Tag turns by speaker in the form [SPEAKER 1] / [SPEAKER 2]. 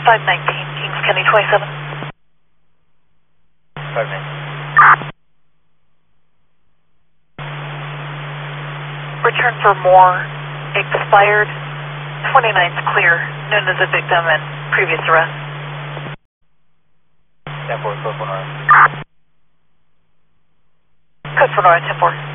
[SPEAKER 1] 519, Kings County 27.
[SPEAKER 2] 519.
[SPEAKER 1] Return for more. Expired. 29's clear. Known as a victim and previous arrest.
[SPEAKER 2] 10-4, code 1
[SPEAKER 1] Code for Nora 10-4.